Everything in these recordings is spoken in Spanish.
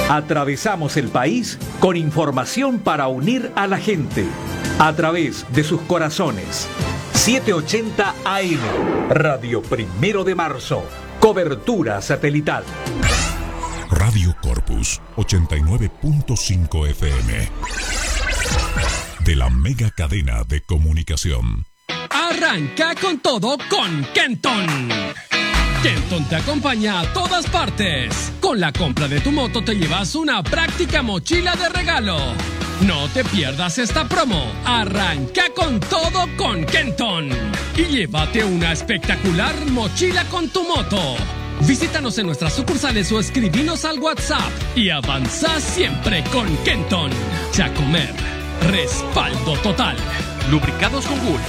Atravesamos el país con información para unir a la gente a través de sus corazones. 780 AM, Radio Primero de Marzo, cobertura satelital. Radio Corpus, 89.5 FM. De la mega cadena de comunicación. Arranca con todo con Kenton. Kenton te acompaña a todas partes. Con la compra de tu moto te llevas una práctica mochila de regalo. No te pierdas esta promo. Arranca con todo con Kenton y llévate una espectacular mochila con tu moto. Visítanos en nuestras sucursales o escribinos al WhatsApp y avanza siempre con Kenton. Chacomer, respaldo total. Lubricados con Gulf.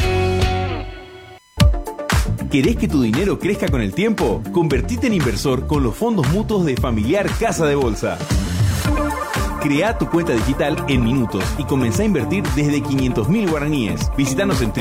¿Querés que tu dinero crezca con el tiempo? Convertite en inversor con los fondos mutuos de Familiar Casa de Bolsa. Crea tu cuenta digital en minutos y comenzá a invertir desde 500.000 guaraníes. Visítanos en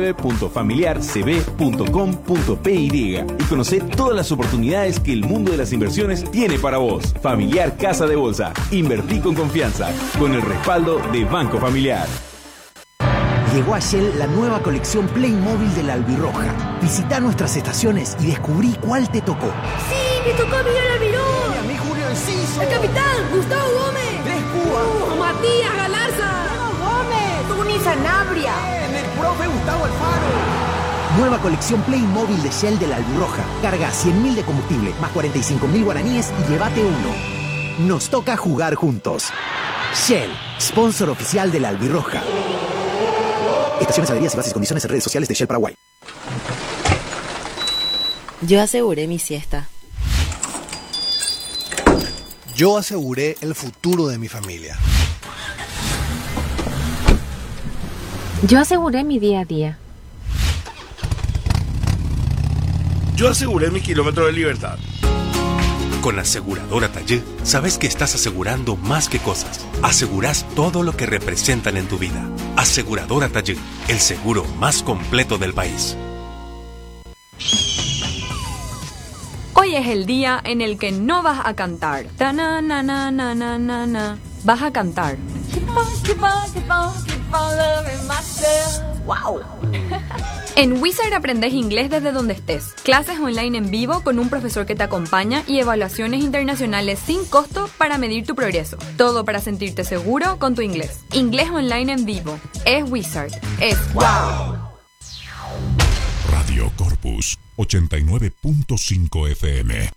www.familiarcb.com.py y conocé todas las oportunidades que el mundo de las inversiones tiene para vos. Familiar Casa de Bolsa. Invertí con confianza, con el respaldo de Banco Familiar. Llegó a Shell la nueva colección Playmobil de la Albirroja. Visita nuestras estaciones y descubrí cuál te tocó. ¡Sí! ¡Me tocó Miguel Almirón! ¡A mí Julio Enciso! ¡El capitán! ¡Gustavo Gómez! ¡Tres Cuba! ¡Matías Galarza! ¡Gómez! ¡Tuni Sanabria! ¡El profe Gustavo Alfaro! Nueva colección Playmobil de Shell de la Albirroja. Carga 100.000 de combustible, más 45.000 guaraníes y llévate uno. Nos toca jugar juntos. Shell, sponsor oficial de la Albirroja. Estaciones, averías y bases y condiciones en redes sociales de Shell Paraguay. Yo aseguré mi siesta. Yo aseguré el futuro de mi familia. Yo aseguré mi día a día. Yo aseguré mi kilómetro de libertad. Con Aseguradora Taller, sabes que estás asegurando más que cosas. Asegurás todo lo que representan en tu vida. Aseguradora Taller, el seguro más completo del país. Hoy es el día en el que no vas a cantar. Vas a cantar. ¡Wow! En Wizard aprendes inglés desde donde estés. Clases online en vivo con un profesor que te acompaña y evaluaciones internacionales sin costo para medir tu progreso. Todo para sentirte seguro con tu inglés. Inglés online en vivo. Es Wizard. Es wow. Radio Corpus, 89.5 FM.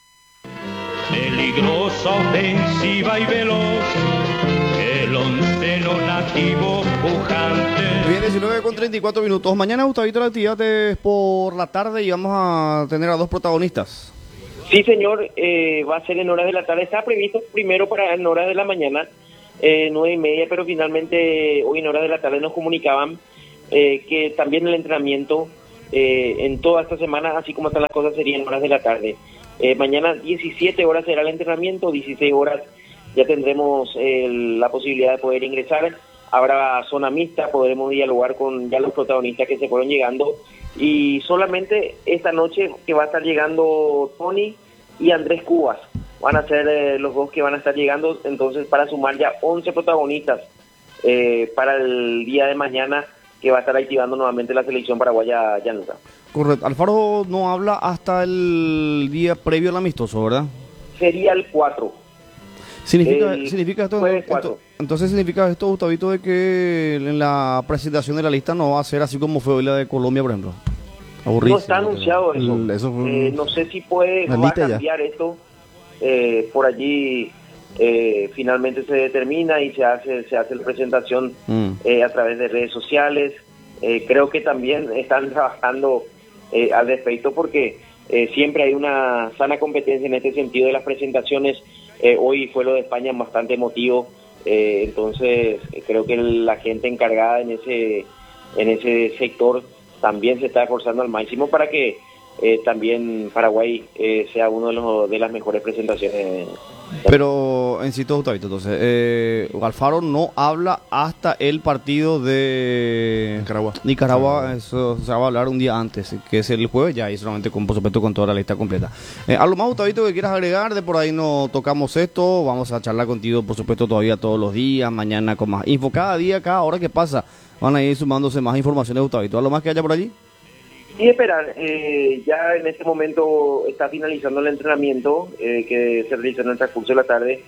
Peligrosa, ofensiva y veloz, el onceno nativo pujante. Bien, 19:34. Mañana, Gustavito, la actividad es por la tarde y vamos a tener a dos protagonistas. Sí, señor, va a ser en horas de la tarde. Está previsto primero para en horas de la mañana, 9:30, pero finalmente hoy en horas de la tarde nos comunicaban que también el entrenamiento en toda esta semana, así como están las cosas, sería en horas de la tarde. Mañana 17 horas será el entrenamiento, 16 horas ya tendremos la posibilidad de poder ingresar. Habrá zona mixta, podremos dialogar con ya los protagonistas que se fueron llegando. Y solamente esta noche que va a estar llegando Tony y Andrés Cubas. Van a ser los dos que van a estar llegando, entonces para sumar ya 11 protagonistas para el día de mañana, que va a estar activando nuevamente la selección paraguaya llanuda. Correcto. Alfaro no habla hasta el día previo al amistoso, ¿verdad? Sería el 4. ¿Significa esto? Entonces significa esto, Gustavito, de que en la presentación de la lista no va a ser así como fue hoy la de Colombia, por ejemplo. Aburrido. No está anunciado eso. No sé si va a cambiar esto. Por allí finalmente se determina y se hace la presentación a través de redes sociales. Creo que también están trabajando al respecto porque siempre hay una sana competencia en este sentido de las presentaciones. Hoy fue lo de España bastante emotivo, entonces creo que la gente encargada en ese sector también se está esforzando al máximo para que también Paraguay sea uno de las mejores presentaciones. Pero, en sitio, Gustavito, entonces, Alfaro no habla hasta el partido de Nicaragua, eso se va a hablar un día antes, que es el jueves, ya, y solamente, por supuesto, con toda la lista completa. ¿Algo más, Gustavito, que quieras agregar? De por ahí no tocamos esto, vamos a charlar contigo, por supuesto, todavía todos los días, mañana con más info, cada día, cada hora que pasa, van a ir sumándose más informaciones, Gustavito. ¿Algo más que haya por allí? Y esperar, ya en este momento está finalizando el entrenamiento que se realizó en el transcurso de la tarde.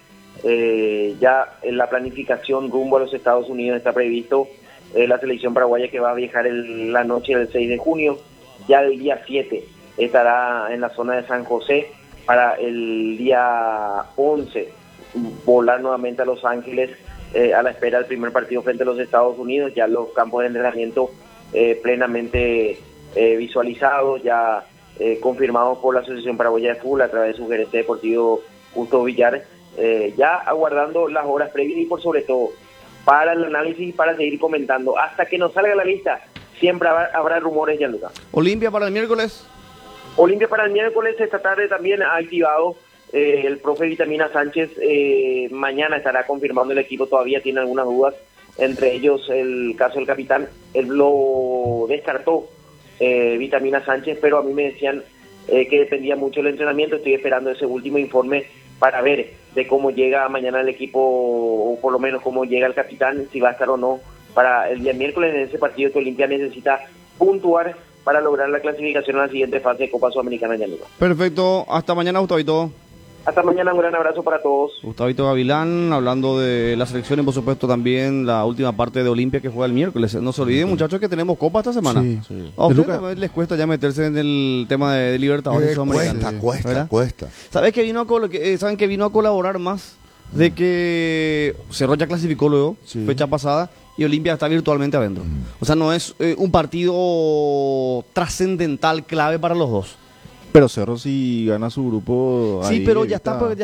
Ya en la planificación rumbo a los Estados Unidos está previsto la selección paraguaya, que va a viajar la noche del 6 de junio. Ya el día 7 estará en la zona de San José, para el día 11 volar nuevamente a Los Ángeles a la espera del primer partido frente a los Estados Unidos. Ya los campos de entrenamiento plenamente visualizados, ya confirmados por la Asociación Paraguaya de Fútbol a través de su gerente deportivo Justo Villar, ya aguardando las horas previas y por sobre todo para el análisis y para seguir comentando hasta que nos salga la lista. Siempre habrá rumores, Gianluca. ¿Olimpia para el miércoles? Olimpia para el miércoles. Esta tarde también ha activado el profe Vitamina Sánchez. Mañana estará confirmando el equipo, todavía tiene algunas dudas, entre ellos el caso del capitán. Él lo descartó, Vitamina Sánchez, pero a mí me decían que dependía mucho del entrenamiento. Estoy esperando ese último informe para ver de cómo llega mañana el equipo, o por lo menos cómo llega el capitán, si va a estar o no para el día miércoles en ese partido que Olimpia necesita puntuar para lograr la clasificación a la siguiente fase de Copa Sudamericana de Llanuga. Perfecto, hasta mañana, Gustavito. Hasta mañana, un gran abrazo para todos. Gustavito Gavilán, hablando de la selección y por supuesto también la última parte de Olimpia, que juega el miércoles. No se olviden, muchachos, que tenemos Copa esta semana. Sí. A ustedes les cuesta ya meterse en el tema de Libertadores. Cuesta. ¿Saben que vino a colaborar más? De que Cerro ya clasificó luego, fecha pasada, y Olimpia está virtualmente adentro. O sea, no es un partido trascendental, clave para los dos. Pero Cerro, si gana su grupo... Sí, pero ya está va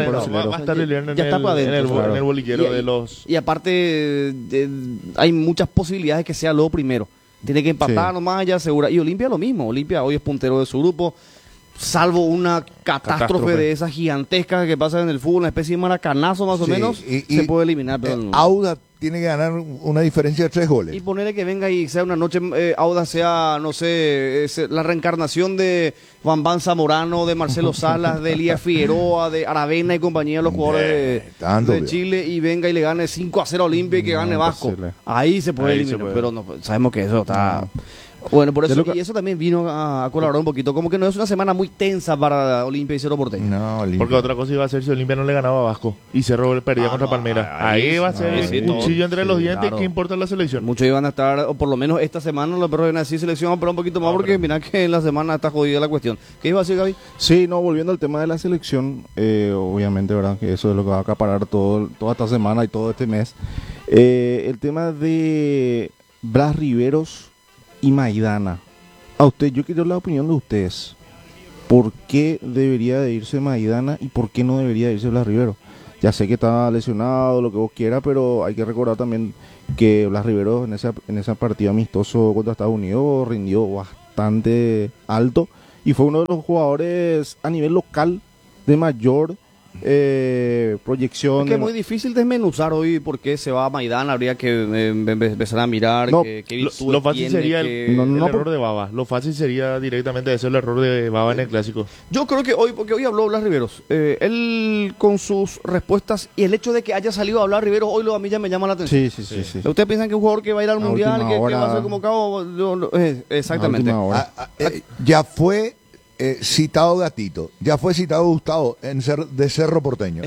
a estar en el bolillero de los... Y aparte, hay muchas posibilidades que sea luego primero. Tiene que empatar nomás, ya asegura. Y Olimpia lo mismo. Olimpia hoy es puntero de su grupo. Salvo una catástrofe de esas gigantescas que pasa en el fútbol, una especie de maracanazo más o menos, se puede eliminar. Pero Audax tiene que ganar una diferencia de 3 goles. Y ponerle que venga y sea una noche, Audax sea, no sé, la reencarnación de Juan Zamorano, de Marcelo Salas, de Elías Figueroa, de Aravena y compañía, los jugadores de Chile, y venga y le gane 5-0 a Olimpia y que gane Vasco. Ahí se puede eliminar, pero no, sabemos que eso está... Bueno, por eso, y eso también vino a colaborar un poquito. Como que no es una semana muy tensa para Olimpia y Cerro Porteño. No, porque otra cosa iba a ser si Olimpia no le ganaba a Vasco y Cerro perdía contra Palmeiras. Ahí va a ser un cuchillo entre los dientes. ¿Qué importa la selección? Muchos iban a estar, o por lo menos esta semana, los perros iban a decir selección, pero un poquito más, porque mira que en la semana está jodida la cuestión. ¿Qué iba a decir, Gaby? Sí, no, volviendo al tema de la selección, obviamente, ¿verdad? Que eso es lo que va a acaparar toda esta semana y todo este mes. El tema de Blas Riveros y Maidana. Yo quiero la opinión de ustedes. ¿Por qué debería de irse Maidana y por qué no debería de irse Blas Riveros? Ya sé que está lesionado, lo que vos quieras, pero hay que recordar también que Blas Riveros en ese partido amistoso contra Estados Unidos rindió bastante alto y fue uno de los jugadores a nivel local de mayor proyección. Es que es muy difícil desmenuzar hoy por qué se va a Maidana. Habría que empezar a mirar lo fácil sería el error de Baba. Lo fácil sería directamente hacer el error de Baba en el clásico. Yo creo que porque hoy habló Blas Riveros, él con sus respuestas y el hecho de que haya salido a hablar Riveros hoy a mí ya me llama la atención. Sí. ¿Ustedes piensan que un jugador que va a ir al mundial, que va a ser convocado? Exactamente. Ya fue citado Gatito, ya fue citado Gustavo de Cerro Porteño,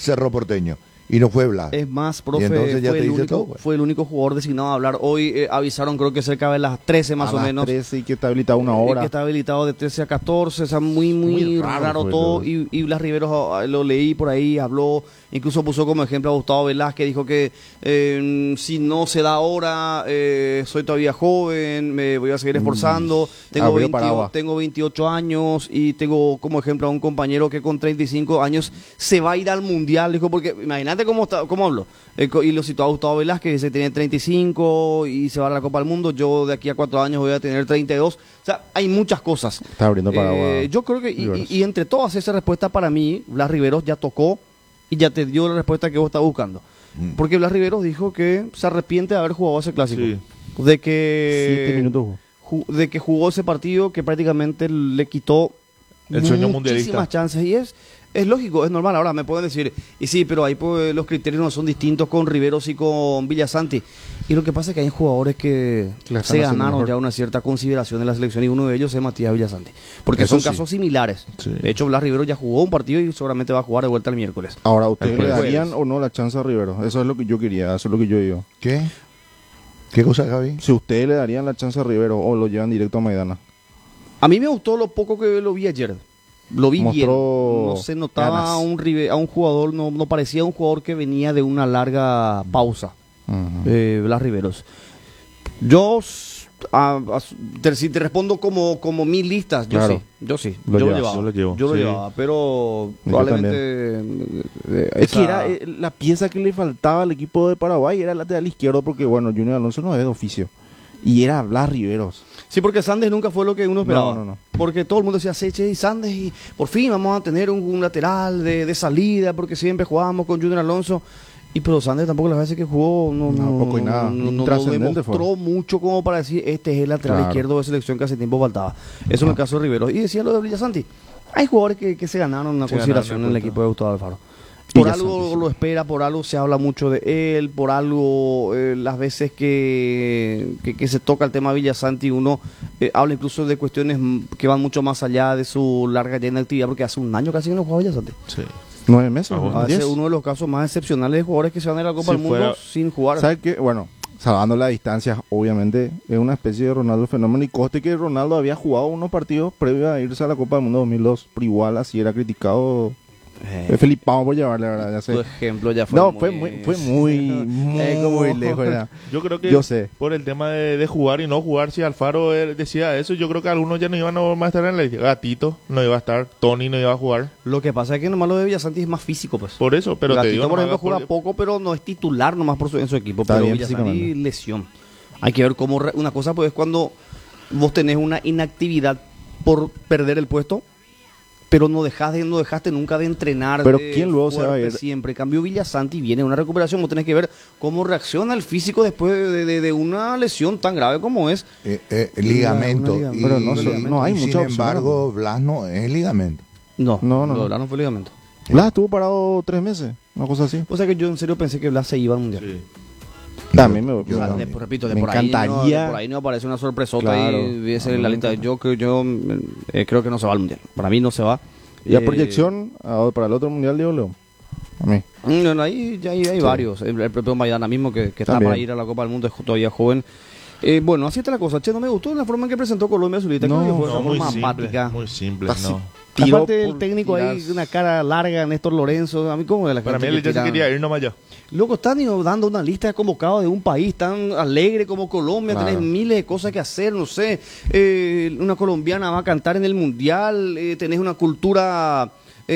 y no fue Blas. Es más, profe, fue el único jugador designado a hablar. Hoy avisaron, creo que cerca de las 13 más o menos. 13 y que está habilitado una hora. Que está habilitado de 13 a 14, o sea, muy raro todo. Y Blas Riveros, lo leí por ahí, habló, incluso puso como ejemplo a Gustavo Velázquez, dijo que si no se da ahora, soy todavía joven, me voy a seguir esforzando, tengo 28 años y tengo como ejemplo a un compañero que con 35 años se va a ir al mundial, dijo, porque imagínate fíjate cómo habló. Y lo citó a Gustavo Velázquez, dice que tiene 35 y se va a la Copa del Mundo. Yo de aquí a 4 años voy a tener 32. O sea, hay muchas cosas. Está abriendo paraguas. Yo creo que, y entre todas esa respuesta para mí, Blas Riveros ya tocó y ya te dio la respuesta que vos estabas buscando. Porque Blas Riveros dijo que se arrepiente de haber jugado ese clásico. Sí. De que 7 minutos. De que jugó ese partido que prácticamente le quitó el sueño muchísimas mundialista. chances. Y es lógico, es normal. Ahora me pueden decir, y sí, pero ahí pues, los criterios no son distintos con Riveros y con Villasanti. Y lo que pasa es que hay jugadores que se ganaron ya una cierta consideración en la selección y uno de ellos es Matías Villasanti. Porque Eso son sí. casos similares. Sí. De hecho, Blas Riveros ya jugó un partido y seguramente va a jugar de vuelta el miércoles. Ahora, ¿ustedes le jueves. darían o no la chance a Rivero? Eso es lo que yo quería, eso es lo que yo digo. ¿Qué? ¿Qué cosa, Javi? Si ustedes le darían la chance a Rivero o lo llevan directo a Maidana. A mí me gustó lo poco que lo vi ayer. Lo vi bien. Mostró No se notaba ganas. a un jugador, no parecía un jugador que venía de una larga pausa. Blas Riveros. Yo, si te respondo como mis listas, yo Claro. sí. Lo Yo lo llevas, llevaba. yo lo llevo, Yo lo sí. llevaba, pero Yo probablemente... Es que era la pieza que le faltaba al equipo de Paraguay, era el lateral izquierdo, porque bueno, Junior Alonso no es de oficio. Y era Blas Riveros. Sí, porque Sandes nunca fue lo que uno esperaba. No. Porque todo el mundo decía, Seche y Sandes, y por fin vamos a tener un lateral de salida, porque siempre jugábamos con Junior Alonso. Pero Sandes tampoco las veces que jugó poco y nada. no Intrascendente demostró mucho como para decir, este es el lateral Claro. izquierdo de selección que hace tiempo faltaba. Eso en el caso de Riveros. Y decía lo de Villasanti. Hay jugadores que se ganaron una consideración en el equipo de Gustavo Alfaro. Por algo lo espera, por algo se habla mucho de él, por algo las veces que se toca el tema Villasanti uno habla incluso de cuestiones que van mucho más allá de su larga ya inactividad, porque hace un año casi que no juega Villasanti. Sí. 9 meses. Hace uno de los casos más excepcionales de jugadores que se van a la Copa del Mundo sin jugar. ¿Sabes qué? Bueno, salvando la distancia, obviamente, es una especie de Ronaldo fenómeno. Y coste que Ronaldo había jugado unos partidos previos a irse a la Copa del Mundo 2002, pero igual así era criticado. Felipe Pau por llevarle, la verdad, ya sé. Tu ejemplo ya fue no, muy... fue muy lejos. Ya. Yo creo que yo sé. por el tema de jugar y no jugar, si Alfaro decía eso, yo creo que algunos ya no iban a estar en la lista. Gatito no iba a estar, Tony no iba a jugar. Lo que pasa es que nomás lo de Villasanti es más físico, pues. Por eso, pero Gatito, te digo, por ejemplo, juega juega poco, pero no es titular nomás en su equipo. Está Pero bien Villasanti, físicamente. lesión. Hay que ver cómo... Una cosa, pues, es cuando vos tenés una inactividad por perder el puesto, pero no dejaste nunca de entrenar. Pero de ¿quién luego se va a ir? Siempre. En cambio, Villasanti viene una recuperación. Vos tenés que ver cómo reacciona el físico después de una lesión tan grave como es. Ligamento. Una Y- Pero no hay y mucha sin opción. embargo, Blas no es ligamento. No, No. Blas no fue ligamento. Blas estuvo parado 3 meses, una cosa así. O sea que yo en serio pensé que Blas se iba al Mundial. Sí. También me O sea, repito, me por ahí encantaría. por ahí no aparece una sorpresota Claro. y viese A mí la me lista. encanta. Yo creo que no se va al Mundial. Para mí no se va. ¿Y la proyección para el otro mundial, Diego León? A mí. No, ahí hay varios. El propio Maidana mismo que está También. para ir a la Copa del Mundo es todavía joven. Bueno, así está la cosa. Che, no me gustó la forma en que presentó Colombia a su lista. No, Creo que fue No, una muy forma simple, apática. muy simple, Así, no. Tiró Aparte el por técnico ahí, tirar. una cara larga, Néstor Lorenzo. A mí como de la Para mí gente él que ya se tira- quería ir nomás ya. Luego están dando una lista de convocados de un país tan alegre como Colombia, Claro. tenés miles de cosas que hacer, no sé, una colombiana va a cantar en el Mundial, tenés una cultura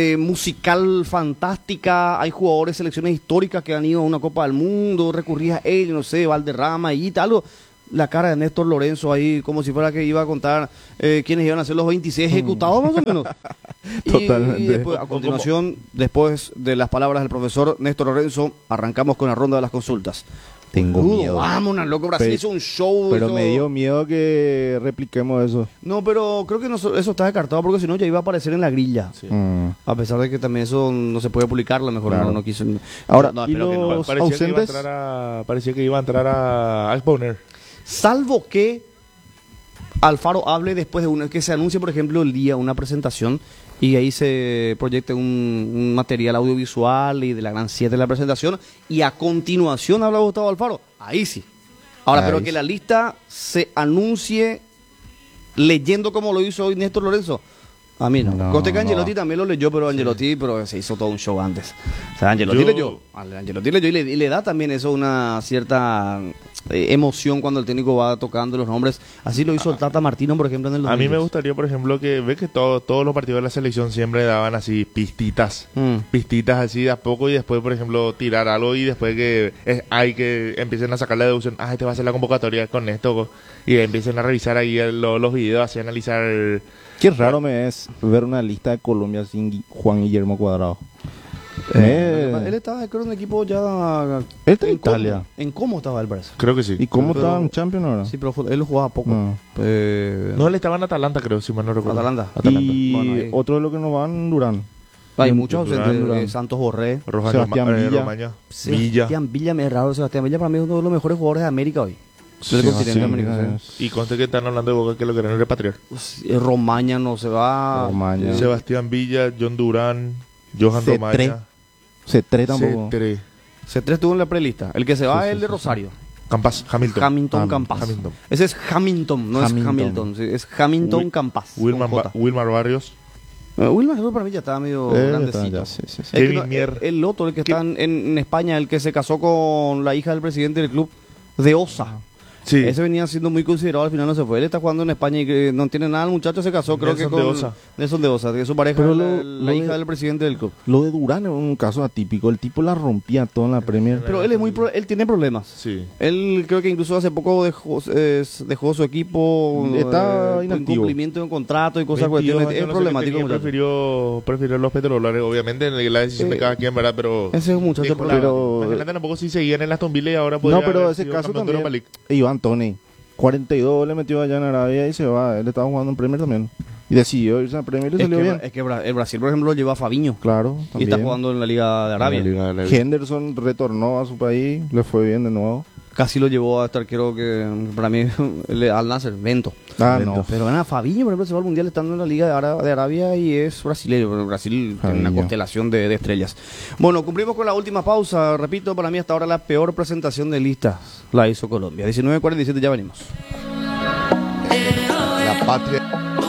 musical fantástica, hay jugadores de selecciones históricas que han ido a una Copa del Mundo, recurrías a ellos, no sé, Valderrama y tal. La cara de Néstor Lorenzo ahí, como si fuera que iba a contar quiénes iban a ser los 26 ejecutados más o menos. Totalmente. Y después, a continuación, después de las palabras del profesor Néstor Lorenzo, arrancamos con la ronda de las consultas. Tengo miedo. Vámonos, loco, Brasil Pero- hizo un show. Pero hizo- me dio miedo que repliquemos eso. No, pero creo que eso está descartado porque si no ya iba a aparecer en la grilla. A pesar de que también eso no se puede publicar, a lo mejor Claro. no quiso. Ahora, no, ¿y espero que no. los Parecía que iba a entrar a exponer. Salvo que Alfaro hable después de que se anuncie, por ejemplo, el día, una presentación, y ahí se proyecte un material audiovisual y de la gran 7 de la presentación, y a continuación habla Gustavo Alfaro. Ahí sí. Ahora, Ahí pero sí. que la lista se anuncie leyendo como lo hizo hoy Néstor Lorenzo. A mí no. No, Conste que no. Angelotti también lo leyó, pero pero se hizo todo un show antes. O sea, Angelotti Yo- leyó. Angelotti leyó y le da también eso una cierta emoción cuando el técnico va tocando los nombres. Así lo hizo el Tata Martino, por ejemplo, en el 2010. A mí me gustaría, por ejemplo, que ve que todos los partidos de la selección siempre daban así pistitas así de a poco, y después, por ejemplo, tirar algo, y después que hay que empiecen a sacar la deducción, este va a ser la convocatoria con esto, y empiecen a revisar ahí los videos, así analizar. Qué raro me es ver una lista de Colombia sin Juan Guillermo Cuadrado. Él estaba, creo, en un equipo ya... Él está en Italia. ¿En cómo estaba el Brasil? Creo que sí. ¿Y cómo estaba en Champions ahora? Sí, pero él jugaba poco. No, él estaba en Atalanta, creo, si mal no recuerdo. Atalanta. Y bueno, otro de los que no van, Durán. Hay muchos ausentes, Santos Borré, Sebastián Villa. Sebastián Villa, me es raro. Sebastián Villa para mí es uno de los mejores jugadores de América hoy. Del continente americano. Y conste que están hablando de Boca, que lo quieren repatriar. Romaña no se va. Sebastián Villa, John Durán, Johan Romaña. C3 tampoco. C3 estuvo en la prelista. El que se va es el de Rosario. Hamilton Campas. Ese es Hamilton, no es Hamilton. Es Hamilton Campas. Wilmar Barrios. Wilmar para mí ya estaba medio grandecito. El otro, el que está en España, el que se casó con la hija del presidente del club, de Osa. Sí. Ese venía siendo muy considerado, al final no se fue. Él está jugando en España y que no tiene nada. El muchacho se casó, creo que con Nelson de Osa, que es su pareja, la hija del presidente del club. Lo de Durán es un caso atípico. El tipo la rompía todo en la Premier. Pero él tiene problemas. Sí. Él creo que incluso hace poco dejó su equipo. Está en cumplimiento de un contrato y cosas. Es problemático. Prefirió los petrodólares, obviamente, la decisión de cada quien, ¿verdad? Pero ese es un muchacho. Imagínate tampoco si seguían en Aston Villa y ahora podría. No, pero ese caso también. Iván Toney, 42 le metió allá en Arabia y se va. Él estaba jugando en Premier también. Y decidió irse a Premier y salió bien. Es que el Brasil, por ejemplo, lleva a Fabinho. Claro, también. Y está jugando en la Liga de Arabia. Henderson retornó a su país, le fue bien de nuevo. Casi lo llevó a este arquero que para mí al Nasser, Bento. No. Pero Fabinho, por ejemplo, se va al Mundial estando en la Liga de Arabia y es brasileño. Brasil tiene una constelación de estrellas. Bueno, cumplimos con la última pausa. Repito, para mí hasta ahora la peor presentación de listas la hizo Colombia. 19:47, ya venimos. La patria.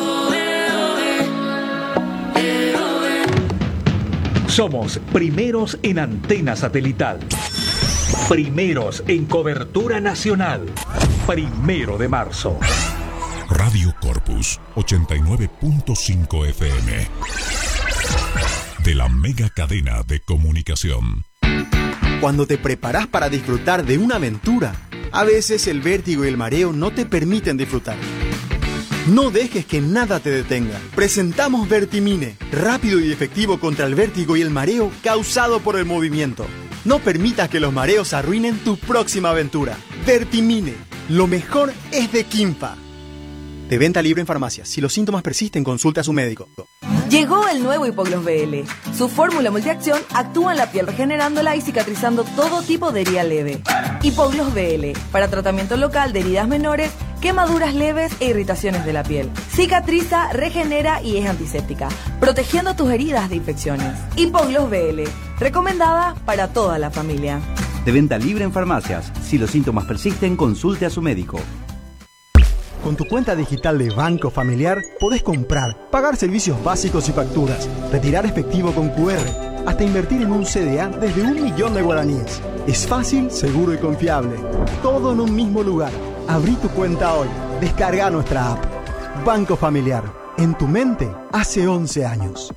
Somos primeros en antena satelital. Primeros en cobertura nacional. 1 de marzo. Radio Corpus 89.5 FM. De la mega cadena de comunicación. Cuando te preparas para disfrutar de una aventura, a veces el vértigo y el mareo no te permiten disfrutar. No dejes que nada te detenga. Presentamos Vertimine, rápido y efectivo contra el vértigo y el mareo causado por el movimiento. No permitas que los mareos arruinen tu próxima aventura. Vertimine, lo mejor es de Quimpa. De venta libre en farmacias. Si los síntomas persisten, consulta a su médico. Llegó el nuevo Hipogloss BL. Su fórmula multiacción actúa en la piel regenerándola y cicatrizando todo tipo de herida leve. Hipogloss BL, para tratamiento local de heridas menores, quemaduras leves e irritaciones de la piel. Cicatriza, regenera y es antiséptica, protegiendo tus heridas de infecciones. Hipogloss BL, recomendada para toda la familia. De venta libre en farmacias. Si los síntomas persisten, consulte a su médico. Con tu cuenta digital de Banco Familiar podés comprar, pagar servicios básicos y facturas, retirar efectivo con QR, hasta invertir en un CDA desde 1 millón de guaraníes. Es fácil, seguro y confiable. Todo en un mismo lugar. Abrí tu cuenta hoy. Descarga nuestra app. Banco Familiar. En tu mente hace 11 años.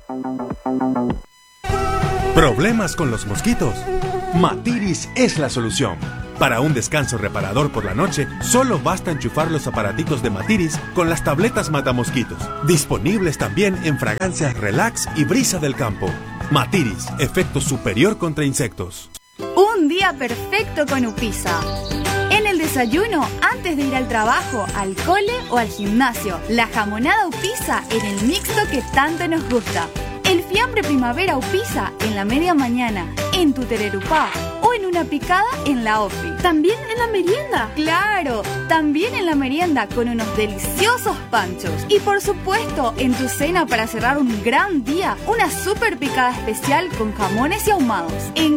¿Problemas con los mosquitos? Matiris es la solución. Para un descanso reparador por la noche, solo basta enchufar los aparatitos de Matiris con las tabletas matamosquitos. Disponibles también en fragancias Relax y Brisa del Campo. Matiris, efecto superior contra insectos. Un día perfecto con Upisa. En el desayuno, antes de ir al trabajo, al cole o al gimnasio, la jamonada Upisa en el mixto que tanto nos gusta. El fiambre primavera Upisa en la media mañana, en tu tererupá o en una picada en la ofi. ¿También en la merienda? ¡Claro! También en la merienda con unos deliciosos panchos. Y por supuesto, en tu cena para cerrar un gran día, una super picada especial con jamones y ahumados. En